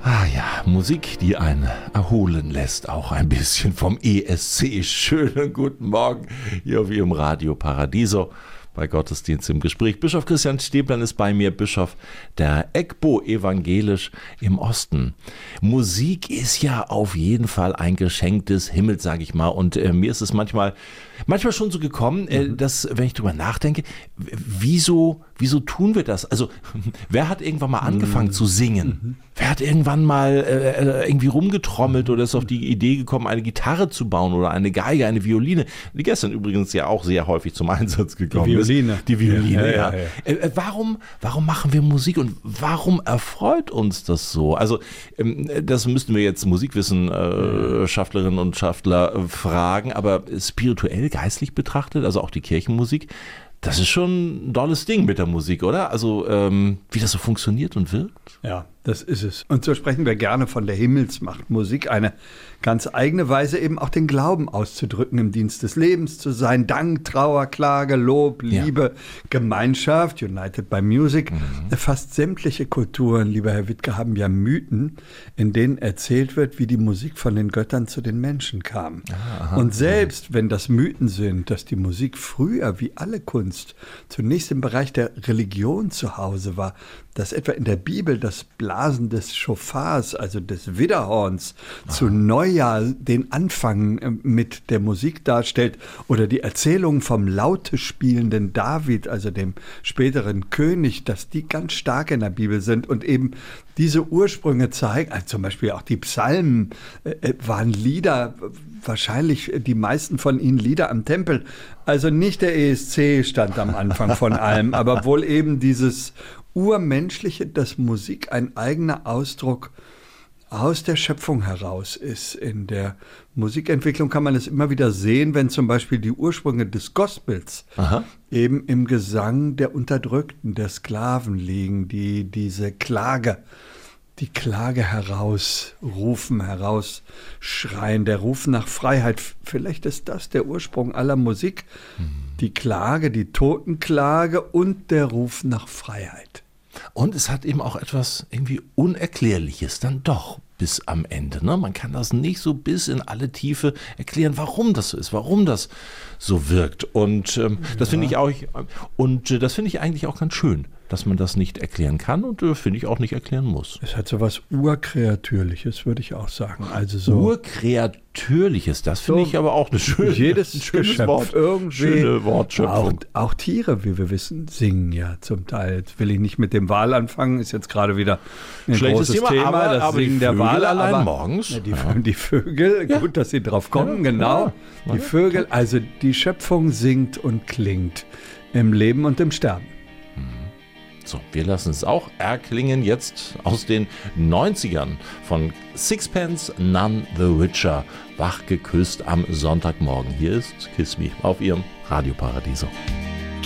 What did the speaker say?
Ah ja, Musik, die einen erholen lässt, auch ein bisschen vom ESC. Schönen guten Morgen hier wie im Radio Paradiso bei Gottesdienst im Gespräch. Bischof Christian Stäblein ist bei mir, Bischof der EGBO evangelisch im Osten. Musik ist ja auf jeden Fall ein Geschenk des Himmels, sage ich mal. Und mir ist es manchmal schon so gekommen, dass, wenn ich drüber nachdenke, wieso tun wir das? Also, wer hat irgendwann mal angefangen zu singen? Wer hat irgendwann mal irgendwie rumgetrommelt oder ist auf die Idee gekommen, eine Gitarre zu bauen oder eine Geige, eine Violine, die gestern übrigens ja auch sehr häufig zum Einsatz gekommen ist. Die Violine, ja. Warum machen wir Musik und warum erfreut uns das so? Also, das müssten wir jetzt Musikwissenschaftlerinnen und Schaftler fragen, aber spirituell, geistlich betrachtet, also auch die Kirchenmusik, das ist schon ein tolles Ding mit der Musik, oder? Also, wie das so funktioniert und wirkt? Ja, das ist es. Und so sprechen wir gerne von der Himmelsmacht. Musik, eine ganz eigene Weise, eben auch den Glauben auszudrücken, im Dienst des Lebens zu sein. Dank, Trauer, Klage, Lob, Liebe, Gemeinschaft, United by Music. Fast sämtliche Kulturen, lieber Herr Wittke, haben ja Mythen, in denen erzählt wird, wie die Musik von den Göttern zu den Menschen kam. Und selbst wenn das Mythen sind, dass die Musik früher, wie alle Kunst, zunächst im Bereich der Religion zu Hause war, dass etwa in der Bibel das Blasen des Schofars, also des Widderhorns, zu Neujahr den Anfang mit der Musik darstellt, oder die Erzählung vom laute spielenden David, also dem späteren König, dass die ganz stark in der Bibel sind und eben diese Ursprünge zeigen. Also zum Beispiel auch die Psalmen waren Lieder, wahrscheinlich die meisten von ihnen Lieder am Tempel. Also nicht der ESC stand am Anfang von allem, aber wohl eben dieses Urmenschliche, dass Musik ein eigener Ausdruck aus der Schöpfung heraus ist. In der Musikentwicklung kann man es immer wieder sehen, wenn zum Beispiel die Ursprünge des Gospels eben im Gesang der Unterdrückten, der Sklaven liegen, die diese Klage, die Klage herausrufen, herausschreien, der Ruf nach Freiheit. Vielleicht ist das der Ursprung aller Musik, die Klage, die Totenklage und der Ruf nach Freiheit. Und es hat eben auch etwas irgendwie Unerklärliches dann doch bis am Ende. Ne? Man kann das nicht so bis in alle Tiefe erklären, warum das so ist, warum das so wirkt. Und das finde ich auch, und das finde ich eigentlich auch ganz schön, dass man das nicht erklären kann und finde ich auch nicht erklären muss. Es hat so was Urkreatürliches, würde ich auch sagen. Also so Urkreatürliches, das finde ich aber auch eine schöne, jedes schönes Geschöpf Wort. Irgendwie. Schöne Wortschöpfung. Auch Tiere, wie wir wissen, singen ja zum Teil. Jetzt will ich nicht mit dem Wal anfangen, ist jetzt gerade wieder ein schlechtes großes Thema, aber Singen der Vögel Wale. allein Aber morgens. Die Vögel, gut, dass Sie drauf kommen, genau. Die Vögel, also die Schöpfung singt und klingt im Leben und im Sterben. So, wir lassen es auch erklingen jetzt aus den 90ern von Sixpence None the Richer. Wach geküsst am Sonntagmorgen. Hier ist Kiss Me auf Ihrem Radio Paradiso.